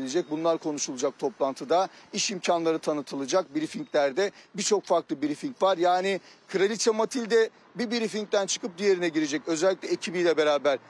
edilecek. Bunlar konuşulacak toplantıda. İş imkanları tanıtılacak briefinglerde. Birçok farklı briefing var. Yani Kraliçe Matilde bir briefingden çıkıp diğerine girecek. Özellikle ekibiyle beraber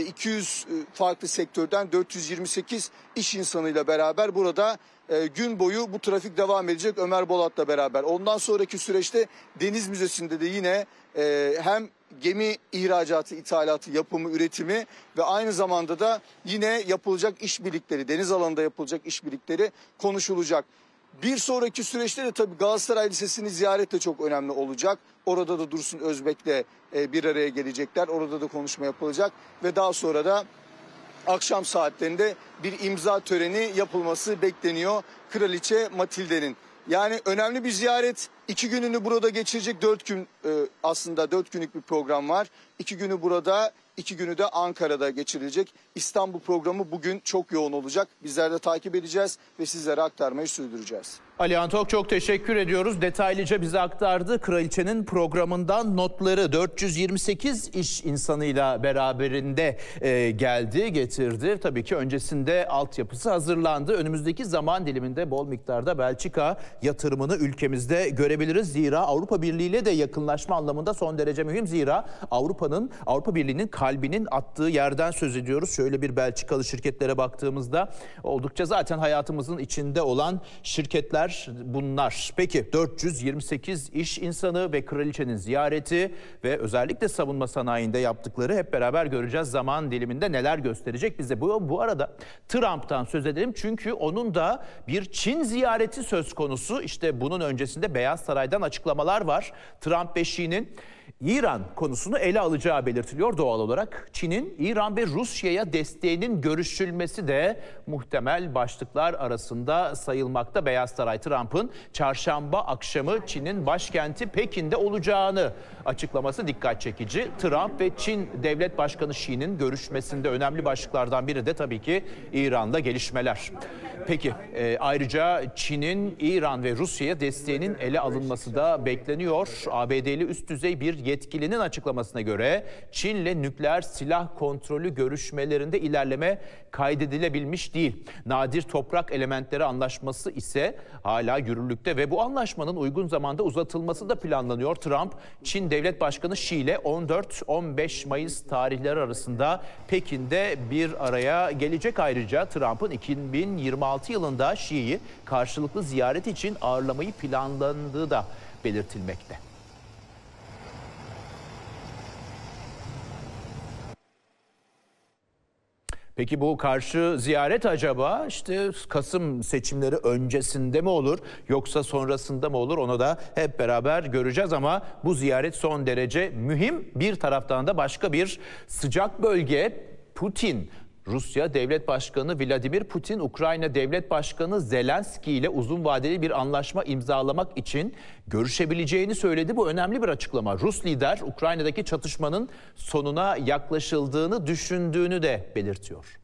200 farklı sektörden 428 iş insanıyla beraber burada gün boyu bu trafik devam edecek Ömer Bolat'la beraber. Ondan sonraki süreçte Deniz Müzesi'nde de yine hem gemi ihracatı, ithalatı, yapımı, üretimi ve aynı zamanda da yine yapılacak işbirlikleri, deniz alanında yapılacak işbirlikleri konuşulacak. Bir sonraki süreçte de tabii Galatasaray Lisesi'ni ziyaret de çok önemli olacak. Orada da Dursun Özbek'le bir araya gelecekler. Orada da konuşma yapılacak ve daha sonra da akşam saatlerinde bir imza töreni yapılması bekleniyor Kraliçe Matilde'nin. Yani önemli bir ziyaret. 2 gününü burada geçirecek. 4 gün aslında 4 günlük bir program var. 2 günü burada, 2 günü de Ankara'da geçirilecek. İstanbul programı bugün çok yoğun olacak. Bizler de takip edeceğiz ve sizlere aktarmayı sürdüreceğiz. Alihan Tok, çok teşekkür ediyoruz. Detaylıca bize aktardı. Kraliçenin programından notları 428 iş insanıyla beraberinde geldi, getirdi. Tabii ki öncesinde altyapısı hazırlandı. Önümüzdeki zaman diliminde bol miktarda Belçika yatırımını ülkemizde görebiliriz. Zira Avrupa Birliği ile de yakınlaşma anlamında son derece mühim. Zira Avrupa Birliği'nin kalbinin attığı yerden söz ediyoruz. Şöyle bir Belçikalı şirketlere baktığımızda oldukça zaten hayatımızın içinde olan şirketler bunlar. Peki 428 iş insanı ve kraliçenin ziyareti ve özellikle savunma sanayinde yaptıkları hep beraber göreceğiz. Zaman diliminde neler gösterecek bize. Bu arada Trump'tan söz edelim çünkü onun da bir Çin ziyareti söz konusu. İşte bunun öncesinde Beyaz Saray'dan açıklamalar var. Trump ve Xi'nin İran konusunu ele alacağı belirtiliyor doğal olarak. Çin'in İran ve Rusya'ya desteğinin görüşülmesi de muhtemel başlıklar arasında sayılmakta. Beyaz Saray Trump'ın çarşamba akşamı Çin'in başkenti Pekin'de olacağını açıklaması dikkat çekici. Trump ve Çin Devlet Başkanı Xi'nin görüşmesinde önemli başlıklardan biri de tabii ki İran'da gelişmeler. Peki ayrıca Çin'in İran ve Rusya'ya desteğinin ele alınması da bekleniyor. ABD'li üst düzey bir yetkilinin açıklamasına göre Çin'le nükleer silah kontrolü görüşmelerinde ilerleme kaydedilebilmiş değil. Nadir toprak elementleri anlaşması ise hala yürürlükte ve bu anlaşmanın uygun zamanda uzatılması da planlanıyor. Trump, Çin Devlet Başkanı Xi ile 14-15 Mayıs tarihleri arasında Pekin'de bir araya gelecek. Ayrıca Trump'ın 2026 yılında Xi'yi karşılıklı ziyaret için ağırlamayı planlandığı da belirtilmekte. Peki bu karşı ziyaret acaba işte Kasım seçimleri öncesinde mi olur yoksa sonrasında mı olur, onu da hep beraber göreceğiz ama bu ziyaret son derece mühim. Bir taraftan da başka bir sıcak bölge Putin. Rusya Devlet Başkanı Vladimir Putin, Ukrayna Devlet Başkanı Zelenski ile uzun vadeli bir anlaşma imzalamak için görüşebileceğini söyledi. Bu önemli bir açıklama. Rus lider Ukrayna'daki çatışmanın sonuna yaklaşıldığını düşündüğünü de belirtiyor.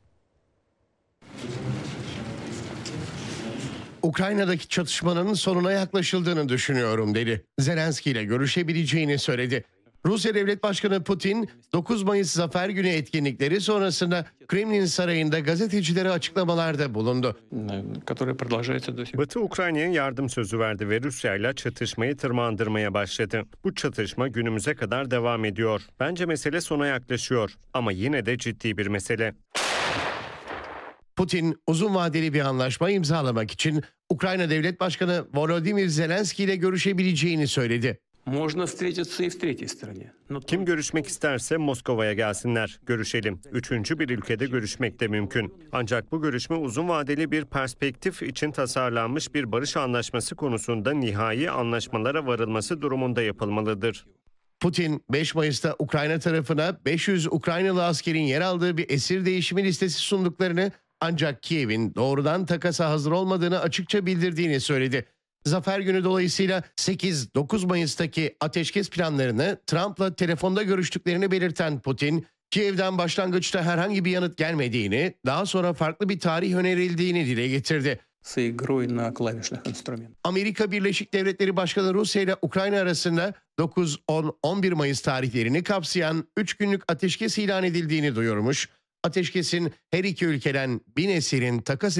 Ukrayna'daki çatışmanın sonuna yaklaşıldığını düşünüyorum dedi. Zelenski ile görüşebileceğini söyledi. Rusya Devlet Başkanı Putin, 9 Mayıs Zafer Günü etkinlikleri sonrasında Kremlin Sarayı'nda gazetecilere açıklamalarda bulundu. Batı Ukrayna'ya yardım sözü verdi ve Rusya ile çatışmayı tırmandırmaya başladı. Bu çatışma günümüze kadar devam ediyor. Bence mesele sona yaklaşıyor ama yine de ciddi bir mesele. Putin uzun vadeli bir anlaşma imzalamak için Ukrayna Devlet Başkanı Volodymyr Zelenski ile görüşebileceğini söyledi. Kim görüşmek isterse Moskova'ya gelsinler, görüşelim. Üçüncü bir ülkede görüşmek de mümkün. Ancak bu görüşme uzun vadeli bir perspektif için tasarlanmış bir barış anlaşması konusunda nihai anlaşmalara varılması durumunda yapılmalıdır. Putin 5 Mayıs'ta Ukrayna tarafına 500 Ukraynalı askerin yer aldığı bir esir değişimi listesi sunduklarını ancak Kiev'in doğrudan takasa hazır olmadığını açıkça bildirdiğini söyledi. Zafer Günü dolayısıyla 8-9 Mayıs'taki ateşkes planlarını Trump'la telefonda görüştüklerini belirten Putin, Kiev'den başlangıçta herhangi bir yanıt gelmediğini, daha sonra farklı bir tarih önerildiğini dile getirdi. Amerika Birleşik Devletleri Başkanı Rusya ile Ukrayna arasında 9, 10, 11 Mayıs tarihlerini kapsayan 3 günlük ateşkes ilan edildiğini duyurmuş. Ateşkesin her iki ülkeden 1000 esirin takas